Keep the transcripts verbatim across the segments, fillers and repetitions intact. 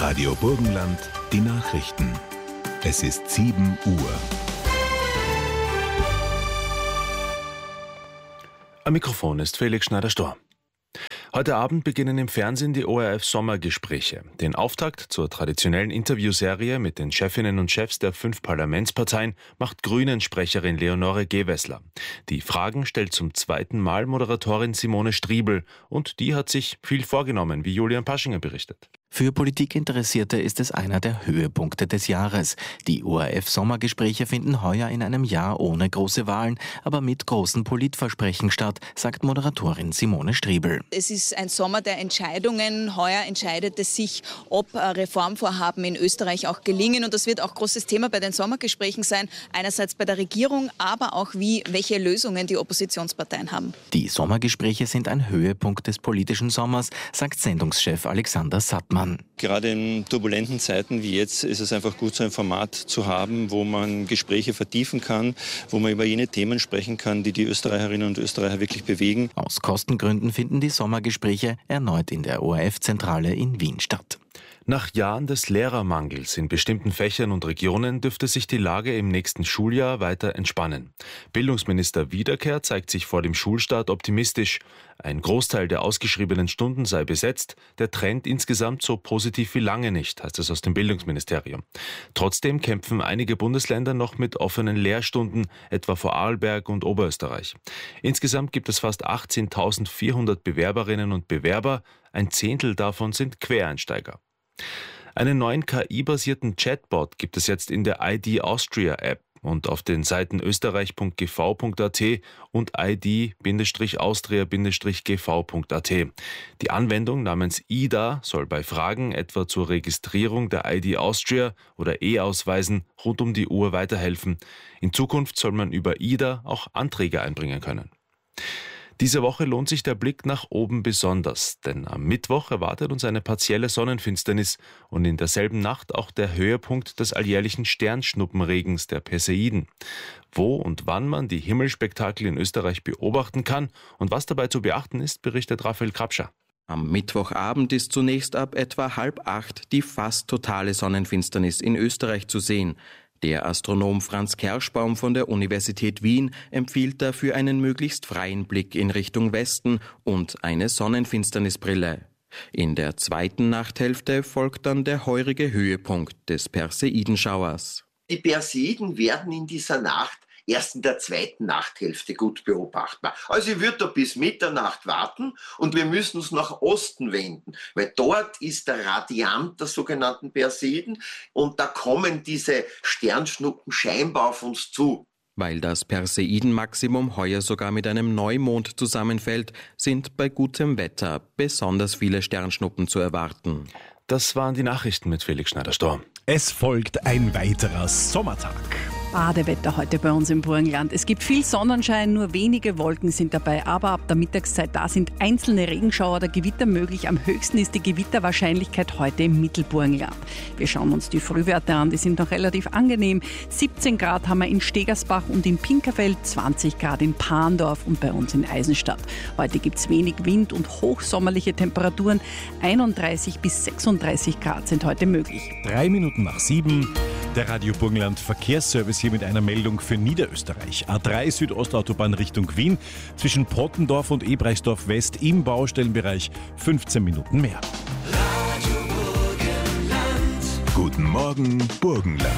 Radio Burgenland, die Nachrichten. Es ist sieben Uhr. Am Mikrofon ist Felix Schneider-Storr. Heute Abend beginnen im Fernsehen die O R F-Sommergespräche. Den Auftakt zur traditionellen Interviewserie mit den Chefinnen und Chefs der fünf Parlamentsparteien macht Grünen-Sprecherin Leonore Gewessler. Die Fragen stellt zum zweiten Mal Moderatorin Simone Striebel und die hat sich viel vorgenommen, wie Julian Paschinger berichtet. Für Politikinteressierte ist es einer der Höhepunkte des Jahres. Die O R F-Sommergespräche finden heuer in einem Jahr ohne große Wahlen, aber mit großen Politversprechen statt, sagt Moderatorin Simone Striebel. Es ist ein Sommer der Entscheidungen. Heuer entscheidet es sich, ob Reformvorhaben in Österreich auch gelingen. Und das wird auch großes Thema bei den Sommergesprächen sein. Einerseits bei der Regierung, aber auch wie, welche Lösungen die Oppositionsparteien haben. Die Sommergespräche sind ein Höhepunkt des politischen Sommers, sagt Sendungschef Alexander Sattmann. Gerade in turbulenten Zeiten wie jetzt ist es einfach gut, so ein Format zu haben, wo man Gespräche vertiefen kann, wo man über jene Themen sprechen kann, die die Österreicherinnen und Österreicher wirklich bewegen. Aus Kostengründen finden die Sommergespräche erneut in der O R F-Zentrale in Wien statt. Nach Jahren des Lehrermangels in bestimmten Fächern und Regionen dürfte sich die Lage im nächsten Schuljahr weiter entspannen. Bildungsminister Wiederkehr zeigt sich vor dem Schulstart optimistisch. Ein Großteil der ausgeschriebenen Stunden sei besetzt, der Trend insgesamt so positiv wie lange nicht, heißt es aus dem Bildungsministerium. Trotzdem kämpfen einige Bundesländer noch mit offenen Lehrstunden, etwa Vorarlberg und Oberösterreich. Insgesamt gibt es fast achtzehntausendvierhundert Bewerberinnen und Bewerber, ein Zehntel davon sind Quereinsteiger. Einen neuen K I-basierten Chatbot gibt es jetzt in der I D Austria App und auf den Seiten österreich punkt g v punkt a t und I D Austria G V punkt a t. Die Anwendung namens I D A soll bei Fragen etwa zur Registrierung der I D Austria oder E-Ausweisen rund um die Uhr weiterhelfen. In Zukunft soll man über I D A auch Anträge einbringen können. Diese Woche lohnt sich der Blick nach oben besonders, denn am Mittwoch erwartet uns eine partielle Sonnenfinsternis und in derselben Nacht auch der Höhepunkt des alljährlichen Sternschnuppenregens der Perseiden. Wo und wann man die Himmelspektakel in Österreich beobachten kann und was dabei zu beachten ist, berichtet Raphael Krapscher. Am Mittwochabend ist zunächst ab etwa halb acht die fast totale Sonnenfinsternis in Österreich zu sehen. Der Astronom Franz Kerschbaum von der Universität Wien empfiehlt dafür einen möglichst freien Blick in Richtung Westen und eine Sonnenfinsternisbrille. In der zweiten Nachthälfte folgt dann der heurige Höhepunkt des Perseidenschauers. Die Perseiden werden in dieser Nacht erst in der zweiten Nachthälfte gut beobachtbar. Also ich würde da bis Mitternacht warten und wir müssen uns nach Osten wenden, weil dort ist der Radiant der sogenannten Perseiden und da kommen diese Sternschnuppen scheinbar auf uns zu. Weil das Perseidenmaximum heuer sogar mit einem Neumond zusammenfällt, sind bei gutem Wetter besonders viele Sternschnuppen zu erwarten. Das waren die Nachrichten mit Felix Schneider-Storr. Es folgt ein weiterer Sommertag. Badewetter heute bei uns im Burgenland. Es gibt viel Sonnenschein, nur wenige Wolken sind dabei, aber ab der Mittagszeit da sind einzelne Regenschauer oder Gewitter möglich. Am höchsten ist die Gewitterwahrscheinlichkeit heute im Mittelburgenland. Wir schauen uns die Frühwerte an, die sind noch relativ angenehm. siebzehn Grad haben wir in Stegersbach und in Pinkerfeld, zwanzig Grad in Parndorf und bei uns in Eisenstadt. Heute gibt es wenig Wind und hochsommerliche Temperaturen. einunddreißig bis sechsunddreißig Grad sind heute möglich. Drei Minuten nach sieben. Der Radio Burgenland Verkehrsservice hier mit einer Meldung für Niederösterreich. A drei Südostautobahn Richtung Wien, zwischen Pottendorf und Ebrechtsdorf West im Baustellenbereich fünfzehn Minuten mehr. Radio Burgenland. Guten Morgen Burgenland.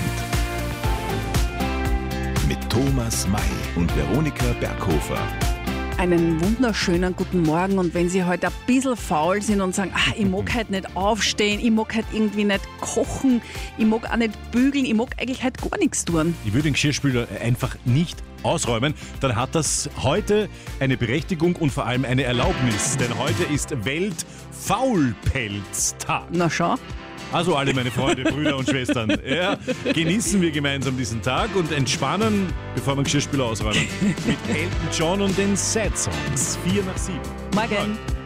Mit Thomas May und Veronika Berghofer. Einen wunderschönen guten Morgen und wenn Sie heute ein bisschen faul sind und sagen, ah, ich mag heute nicht aufstehen, ich mag heute irgendwie nicht kochen, ich mag auch nicht bügeln, ich mag eigentlich heute gar nichts tun. Ich würde den Geschirrspüler einfach nicht ausräumen, dann hat das heute eine Berechtigung und vor allem eine Erlaubnis, denn heute ist Weltfaulpelztag. Na schau. Also alle meine Freunde, Brüder und Schwestern, ja, genießen wir gemeinsam diesen Tag und entspannen, bevor wir den Geschirrspüler ausräumen. Mit Elton John und den Sad Songs. Vier nach sieben. Morgen.